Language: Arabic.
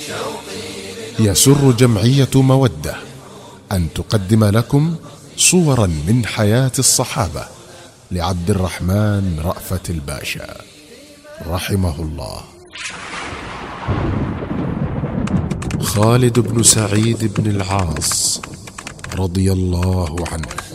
يسر جمعية مودة أن تقدم لكم صورا من حياة الصحابة لعبد الرحمن رأفت الباشا رحمه الله. خالد بن سعيد بن العاص رضي الله عنه